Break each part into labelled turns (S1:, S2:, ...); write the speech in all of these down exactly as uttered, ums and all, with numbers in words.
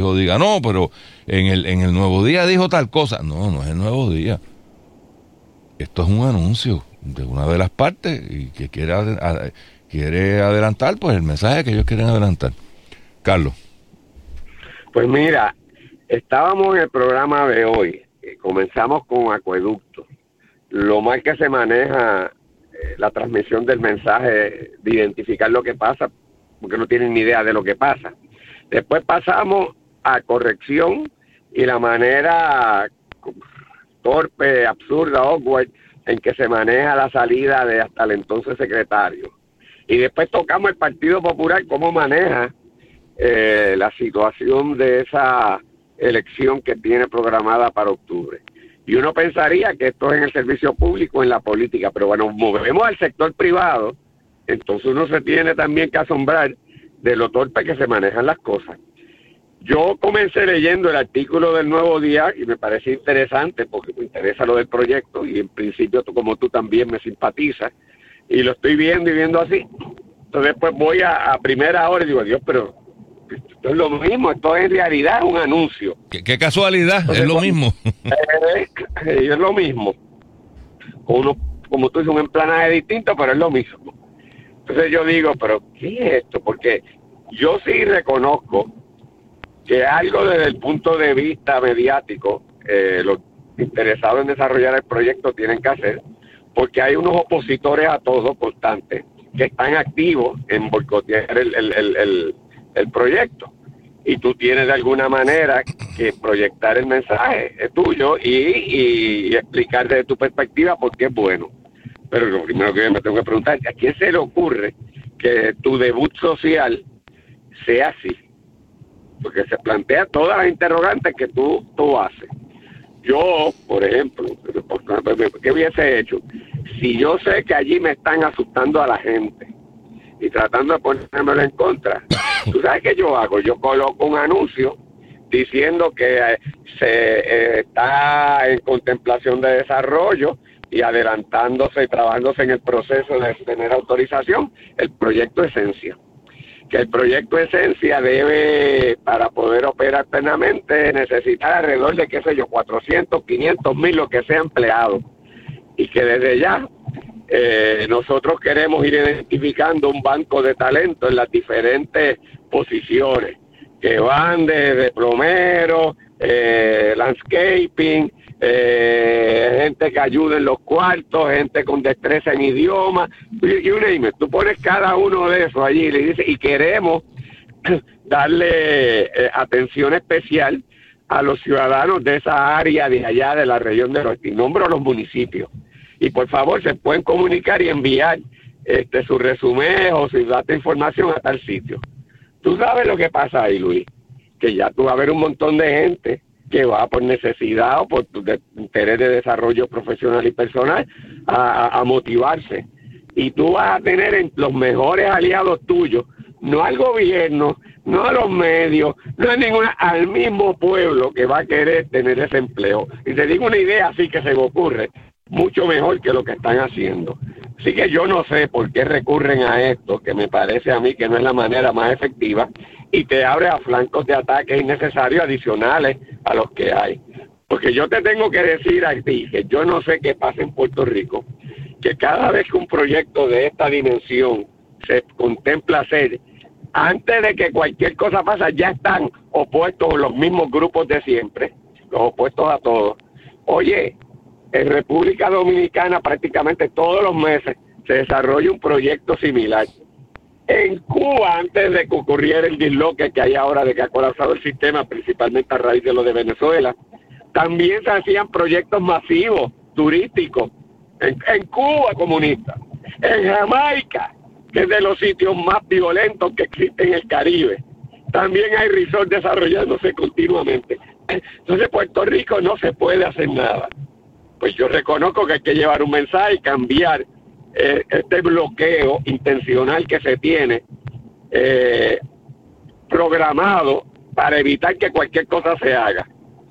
S1: hijo diga, no, pero en el, en el Nuevo Día dijo tal cosa. No, no es el Nuevo Día. Esto es un anuncio de una de las partes y que quiere, ad, quiere adelantar pues el mensaje que ellos quieren adelantar. Carlos.
S2: Pues mira, estábamos en el programa de hoy, comenzamos con acueducto, lo mal que se maneja eh, la transmisión del mensaje, de identificar lo que pasa, porque no tienen ni idea de lo que pasa. Después pasamos a corrección y la manera torpe, absurda, awkward, en que se maneja la salida de hasta el entonces secretario. Y después tocamos el Partido Popular, cómo maneja eh, la situación de esa elección que tiene programada para octubre. Y uno pensaría que esto es en el servicio público, en la política, pero bueno, movemos al sector privado, entonces uno se tiene también que asombrar de lo torpe que se manejan las cosas. Yo comencé leyendo el artículo del Nuevo Día y me parece interesante porque me interesa lo del proyecto y en principio tú, como tú también me simpatizas, y lo estoy viendo y viendo así. Entonces después voy a, a primera hora y digo, Dios, pero esto es lo mismo, esto es en realidad un anuncio.
S1: Qué, qué casualidad, entonces, es lo mismo.
S2: Eh, eh, es lo mismo. Uno, como tú dices, un emplanaje distinto, pero es lo mismo. Entonces yo digo, pero ¿qué es esto? Porque yo sí reconozco que algo desde el punto de vista mediático, eh, los interesados en desarrollar el proyecto tienen que hacer, porque hay unos opositores a todo constantes que están activos en boicotear el, el, el, el, el proyecto. Y tú tienes de alguna manera que proyectar el mensaje es tuyo y, y, y explicar desde tu perspectiva por qué es bueno. Pero lo primero que me tengo que preguntar es, ¿a quién se le ocurre que tu debut social sea así? Porque se plantea todas las interrogantes que tú, tú haces. Yo, por ejemplo, ¿qué hubiese hecho? Si yo sé que allí me están asustando a la gente y tratando de ponérmelo en contra, ¿tú sabes qué yo hago? Yo coloco un anuncio diciendo que eh, se eh, está en contemplación de desarrollo y adelantándose y trabajándose en el proceso de tener autorización el proyecto Esencia. Que el proyecto Esencia debe, para poder operar plenamente, necesitar alrededor de, qué sé yo, cuatrocientos, quinientos mil, lo que sea empleado. Y que desde ya eh, nosotros queremos ir identificando un banco de talento en las diferentes posiciones, que van desde plomero, eh, landscaping, eh, gente que ayude en los cuartos, gente con destreza en idioma, y you name it. Tú pones cada uno de esos allí y le dices, y queremos darle eh, atención especial a los ciudadanos de esa área de allá de la región del oeste, y nombro los municipios. Y por favor se pueden comunicar y enviar este su resumen o su data de información a tal sitio. Tú sabes lo que pasa ahí, Luis, que ya tú vas a ver un montón de gente que va por necesidad o por de, interés de desarrollo profesional y personal a, a, a motivarse. Y tú vas a tener en los mejores aliados tuyos, no al gobierno, no a los medios, no a ninguna, al mismo pueblo que va a querer tener ese empleo. Y te digo una idea así que se me ocurre, mucho mejor que lo que están haciendo. Así que yo no sé por qué recurren a esto, que me parece a mí que no es la manera más efectiva, y te abre a flancos de ataques innecesarios adicionales a los que hay. Porque yo te tengo que decir a ti que yo no sé qué pasa en Puerto Rico, que cada vez que un proyecto de esta dimensión se contempla hacer, antes de que cualquier cosa pasa, ya están opuestos los mismos grupos de siempre, los opuestos a todos. Oye, en República Dominicana prácticamente todos los meses se desarrolla un proyecto similar. En Cuba, antes de que ocurriera el disloque que hay ahora de que ha colapsado el sistema, principalmente a raíz de lo de Venezuela, también se hacían proyectos masivos, turísticos, en, en Cuba comunista, en Jamaica, que es de los sitios más violentos que existen en el Caribe. También hay resorts desarrollándose continuamente. Entonces Puerto Rico no se puede hacer nada. Pues yo reconozco que hay que llevar un mensaje y cambiar eh, este bloqueo intencional que se tiene eh, programado para evitar que cualquier cosa se haga.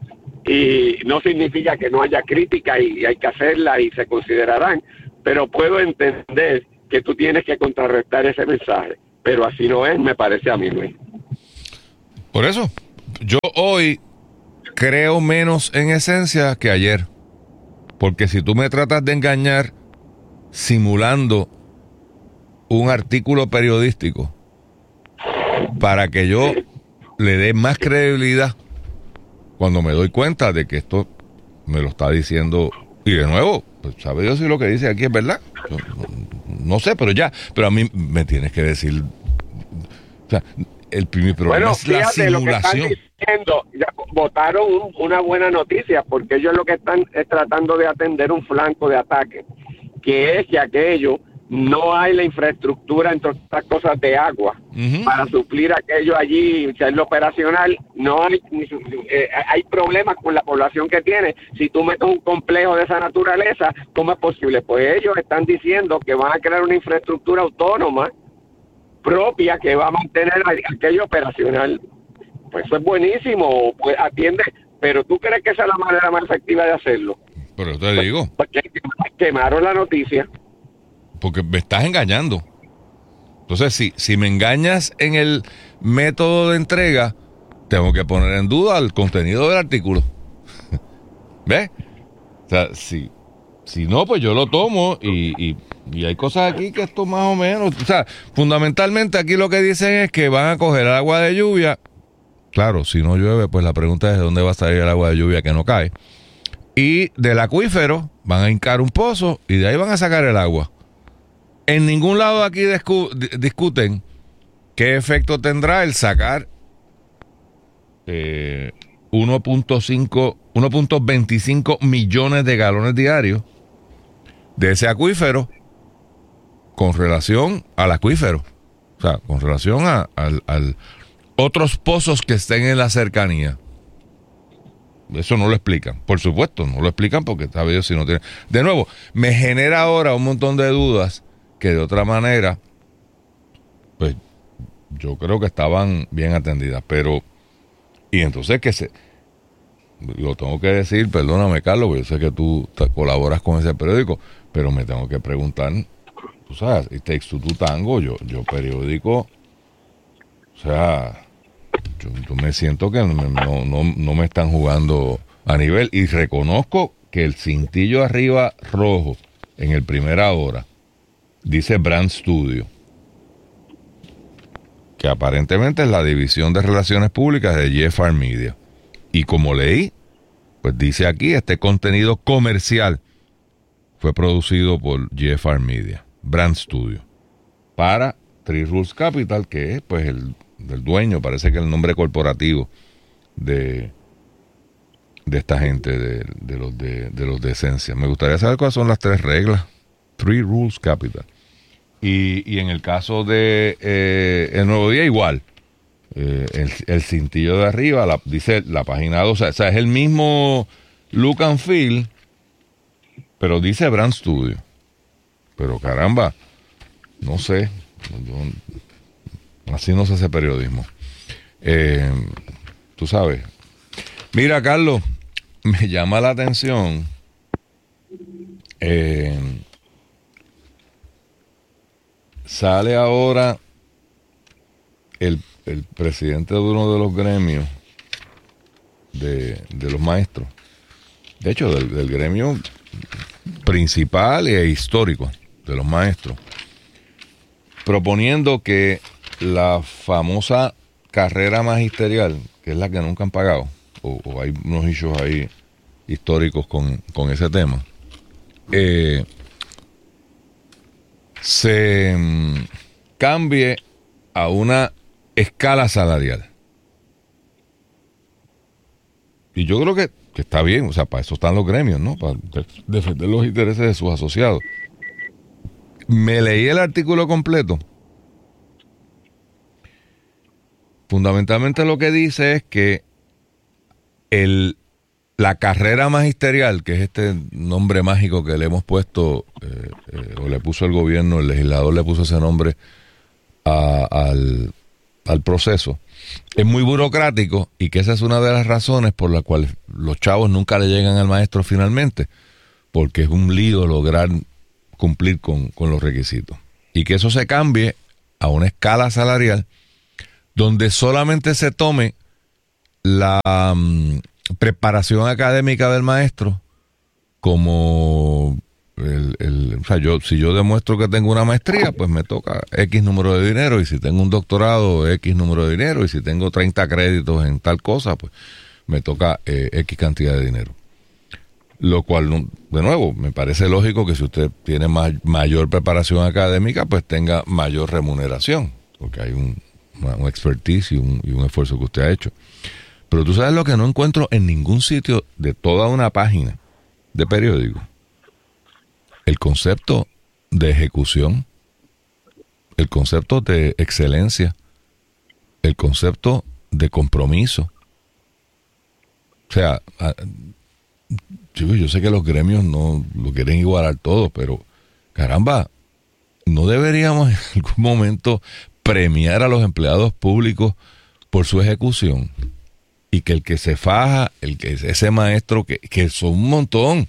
S2: Y no significa que no haya crítica y, y hay que hacerla y se considerarán, pero puedo entender que tú tienes que contrarrestar ese mensaje, pero así no es, me parece a mí, Luis.
S1: Por eso, yo hoy creo menos en esencia que ayer. Porque si tú me tratas de engañar simulando un artículo periodístico para que yo le dé más credibilidad cuando me doy cuenta de que esto me lo está diciendo, y de nuevo, pues sabe Dios si lo que dice aquí es verdad. Yo, no, no sé, pero ya, pero a mí me tienes que decir, o sea, el mi problema
S2: bueno,
S1: es la
S2: fíjate,
S1: simulación.
S2: Lo que están diciendo, ya votaron un, una buena noticia, porque ellos lo que están es tratando de atender un flanco de ataque, que es que aquello no hay la infraestructura, entre otras cosas, de agua uh-huh. para suplir aquello allí, hacerlo operacional. No hay, eh, hay problemas con la población que tiene. Si tú metes un complejo de esa naturaleza, ¿cómo es posible? Pues ellos están diciendo que van a crear una infraestructura autónoma propia que va a mantener aquello operacional. Pues eso es buenísimo, pues atiende, pero ¿tú crees que esa es la manera más efectiva de hacerlo?
S1: Pero te digo.
S2: Porque quemaron la noticia.
S1: Porque me estás engañando. Entonces, si, si me engañas en el método de entrega, tengo que poner en duda el contenido del artículo. ¿Ves? O sea, si, si no, pues yo lo tomo y, y, y hay cosas aquí que esto más o menos... O sea, fundamentalmente aquí lo que dicen es que van a coger el agua de lluvia. Claro, si no llueve, pues la pregunta es de dónde va a salir el agua de lluvia que no cae. Y del acuífero van a hincar un pozo y de ahí van a sacar el agua. En ningún lado aquí discu- discuten qué efecto tendrá el sacar eh, uno punto veinticinco millones de galones diarios de ese acuífero con relación al acuífero. O sea, con relación a, al, al otros pozos que estén en la cercanía. Eso no lo explican. Por supuesto, no lo explican porque sabe Dios si no tiene... De nuevo, me genera ahora un montón de dudas que de otra manera, pues yo creo que estaban bien atendidas, pero, y entonces que se, lo tengo que decir, perdóname Carlos, porque yo sé que tú te colaboras con ese periódico, pero me tengo que preguntar, tú sabes, It Takes Two to Tango, yo, yo periódico, o sea, yo, yo me siento que no, no, no, no me están jugando a nivel, y reconozco que el cintillo arriba rojo en el primera hora dice Brand Studio, que aparentemente es la división de relaciones públicas de G F R Media. Y como leí, pues dice aquí, este contenido comercial fue producido por G F R Media, Brand Studio, para Three Rules Capital, que es pues el del dueño, parece que el nombre corporativo de, de esta gente, de, de los de, de los de Esencia. Me gustaría saber cuáles son las tres reglas. Three Rules Capital. Y, y en el caso de eh, El Nuevo Día, igual. Eh, el, el cintillo de arriba, la, dice la página dos, o sea, es el mismo look and feel, pero dice Brand Studio. Pero caramba, no sé. Yo, así no se hace periodismo. Eh, tú sabes. Mira, Carlos, me llama la atención. Eh, Sale ahora el, el presidente de uno de los gremios de, de los maestros. De hecho, del, del gremio principal e histórico de los maestros. Proponiendo que la famosa carrera magisterial, que es la que nunca han pagado, o, o hay unos issues ahí históricos con, con ese tema, eh, se um, cambie a una escala salarial. Y yo creo que, que está bien, o sea, para eso están los gremios, ¿no? Para de- defender los intereses de sus asociados. Me leí el artículo completo. Fundamentalmente lo que dice es que el la carrera magisterial, que es este nombre mágico que le hemos puesto, eh, eh, o le puso el gobierno, el legislador le puso ese nombre a, al, al proceso, es muy burocrático y que esa es una de las razones por las cuales los chavos nunca le llegan al maestro finalmente, porque es un lío lograr cumplir con, con los requisitos. Y que eso se cambie a una escala salarial donde solamente se tome la um, preparación académica del maestro como el, el, o sea, yo, si yo demuestro que tengo una maestría, pues me toca X número de dinero, y si tengo un doctorado, X número de dinero, y si tengo treinta créditos en tal cosa, pues me toca eh, X cantidad de dinero. Lo cual, de nuevo, me parece lógico que si usted tiene más, mayor preparación académica, pues tenga mayor remuneración, porque hay un, una, un expertise y un, y un esfuerzo que usted ha hecho. Pero tú sabes lo que no encuentro en ningún sitio de toda una página de periódico: el concepto de ejecución, el concepto de excelencia, el concepto de compromiso. O sea, yo, yo sé que los gremios no lo quieren igualar todo, pero caramba, ¿no deberíamos en algún momento premiar a los empleados públicos por su ejecución? Y que el que se faja, el que ese maestro, que, que son un montón,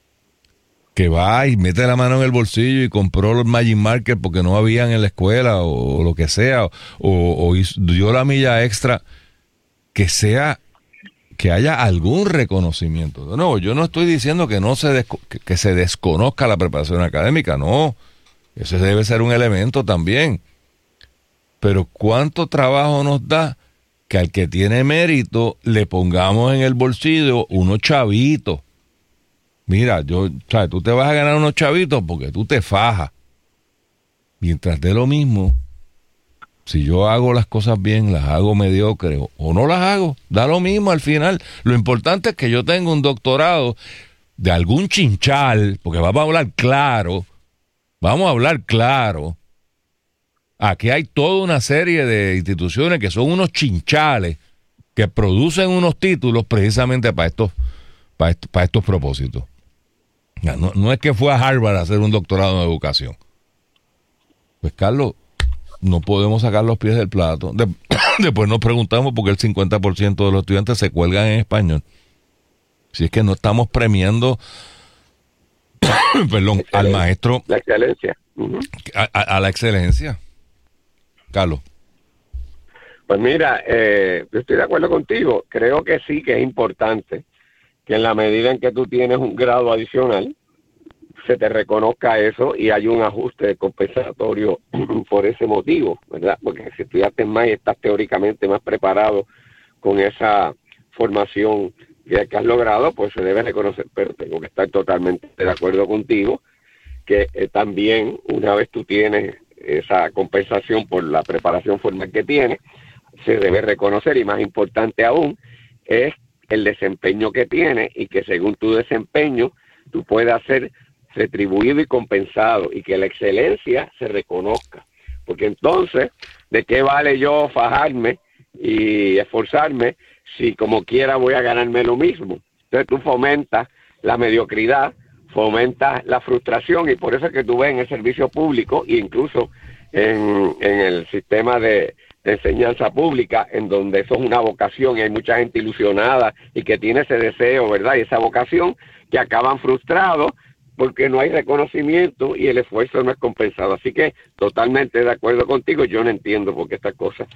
S1: que va y mete la mano en el bolsillo y compró los Magic Marker porque no habían en la escuela, o, o lo que sea, o, o hizo, dio la milla extra, que sea, que haya algún reconocimiento. De nuevo, yo no estoy diciendo que no se desco- que, que se desconozca la preparación académica, no, ese debe ser un elemento también. Pero ¿cuánto trabajo nos da que al que tiene mérito le pongamos en el bolsillo unos chavitos? Mira, yo, ¿sabes? Tú te vas a ganar unos chavitos porque tú te fajas. Mientras de lo mismo, si yo hago las cosas bien, las hago mediocre o, o no las hago, da lo mismo al final. Lo importante es que yo tenga un doctorado de algún chinchal, porque vamos a hablar claro, vamos a hablar claro. Aquí hay toda una serie de instituciones que son unos chinchales que producen unos títulos precisamente para estos, para estos, para estos propósitos. No, no es que fue a Harvard a hacer un doctorado en educación. Pues, Carlos, no podemos sacar los pies del plato. De, después nos preguntamos por qué el cincuenta por ciento de los estudiantes se cuelgan en español. Si es que no estamos premiando perdón, al maestro.
S2: La excelencia. Uh-huh.
S1: A, a, a la excelencia. Carlos.
S2: Pues mira, eh, yo estoy de acuerdo contigo. Creo que sí que es importante que en la medida en que tú tienes un grado adicional, se te reconozca eso y hay un ajuste compensatorio por ese motivo, ¿verdad? Porque si estudiaste más y estás teóricamente más preparado con esa formación que has logrado, pues se debe reconocer. Pero tengo que estar totalmente de acuerdo contigo que eh, también una vez tú tienes esa compensación por la preparación formal que tienes, se debe reconocer, y más importante aún es el desempeño que tienes, y que según tu desempeño tú puedas ser retribuido y compensado, y que la excelencia se reconozca. Porque entonces, ¿de qué vale yo fajarme y esforzarme si como quiera voy a ganarme lo mismo? Entonces tú fomentas la mediocridad, fomentas la frustración, y por eso es que tú ves en el servicio público e incluso en, en el sistema de, de enseñanza pública, en donde eso es una vocación y hay mucha gente ilusionada y que tiene ese deseo, ¿verdad? Y esa vocación, que acaban frustrados porque no hay reconocimiento y el esfuerzo no es compensado. Así que totalmente de acuerdo contigo. Yo no entiendo por qué estas cosas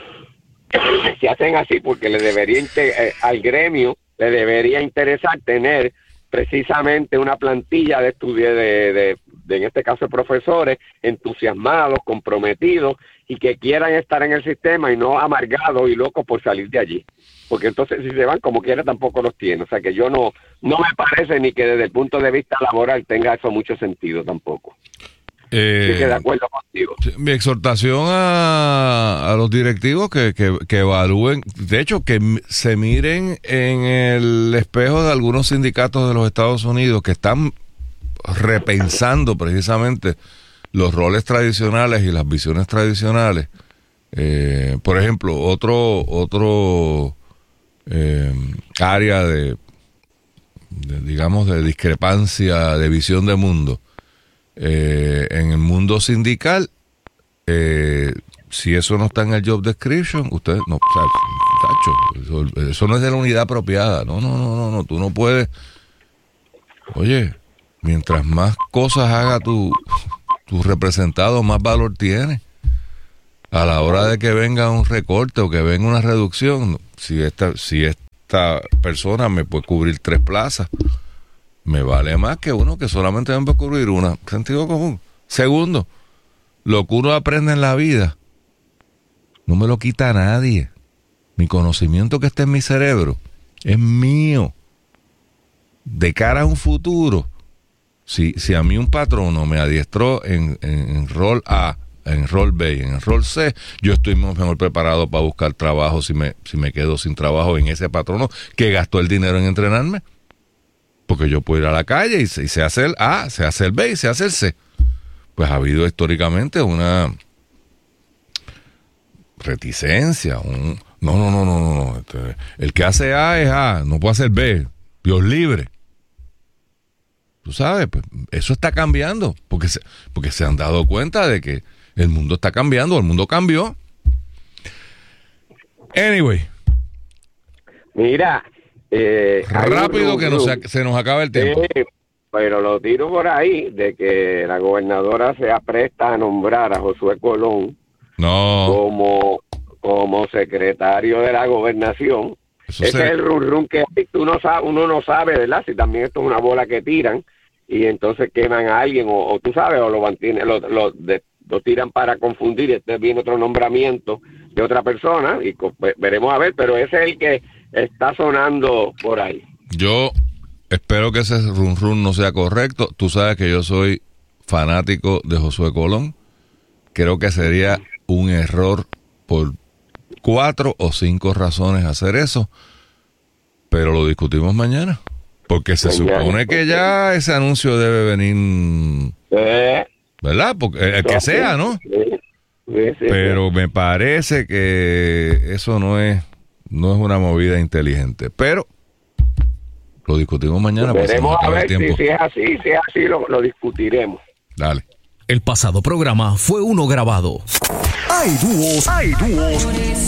S2: se hacen así, porque le debería eh, al gremio le debería interesar tener precisamente una plantilla de estudiantes, de, de, de, en este caso, profesores entusiasmados, comprometidos y que quieran estar en el sistema y no amargados y locos por salir de allí. Porque entonces si se van como quiera tampoco los tiene. O sea que yo no, no me parece ni que desde el punto de vista laboral tenga eso mucho sentido tampoco. Eh, sí, que de acuerdo contigo.
S1: Mi exhortación a, a los directivos que, que, que evalúen, de hecho que se miren en el espejo de algunos sindicatos de los Estados Unidos que están repensando precisamente los roles tradicionales y las visiones tradicionales. Eh, por ejemplo, otro otro eh, área de, de, digamos, de discrepancia de visión de mundo. Eh, en el mundo sindical, eh, si eso no está en el job description, ustedes no, o sea, tacho, eso, eso no es de la unidad apropiada. No, no, no, no, no, tú no puedes. Oye, mientras más cosas haga tu, tu representado, más valor tiene. a la hora de que venga un recorte o que venga una reducción, si esta, si esta persona me puede cubrir tres plazas, me vale más que uno que solamente me puede cubrir una. Sentido común. Segundo, lo que uno aprende en la vida no me lo quita a nadie. Mi conocimiento que está en mi cerebro es mío. De cara a un futuro, si, si a mí un patrono me adiestró en, en, en rol A, en rol B y en rol C, yo estoy mejor preparado para buscar trabajo si me, si me quedo sin trabajo en ese patrono que gastó el dinero en entrenarme. Porque yo puedo ir a la calle y, y se hace el A, se hace el B y se hace el C. Pues ha habido históricamente una reticencia, un no, no, no, no, no, este, el que hace A es A, no puede hacer B, Dios libre. Tú sabes, pues eso está cambiando, porque se, porque se han dado cuenta de que el mundo está cambiando, el mundo cambió. Anyway.
S2: Mira, eh,
S1: rápido que no se, se nos acaba el tiempo.
S2: Eh, pero lo tiro por ahí de que la gobernadora se apresta a nombrar a Josué Colón
S1: no.
S2: como, como secretario de la gobernación.
S1: Eso
S2: Ese
S1: se...
S2: es el run run que tú no sabe, uno no sabe, ¿verdad? Si también esto es una bola que tiran y entonces queman a alguien o, o tú sabes, o lo mantienen, lo, lo, de, lo tiran para confundir y este viene otro nombramiento de otra persona y pues, veremos a ver, pero ese es el que está sonando por ahí.
S1: Yo espero que ese run run no sea correcto. Tú sabes que yo soy fanático de Josué Colón. Creo que sería un error por cuatro o cinco razones hacer eso, pero lo discutimos mañana, porque se mañana. supone que ya ese anuncio debe venir, eh, ¿verdad? Porque el que sea, ¿no?
S2: Sí, sí, sí,
S1: pero sí. Me parece que eso no es no es una movida inteligente, pero lo discutimos mañana.
S2: Pues veremos a ver si, si es así, si es así lo, lo discutiremos.
S1: Dale.
S3: El pasado programa fue uno grabado. Hay dúos, hay dúos